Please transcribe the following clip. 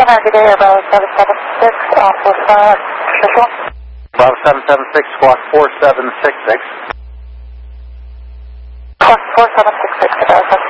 Canada today about 776 45 official. Bravo 776, squawk 4766. Squawk 4766 about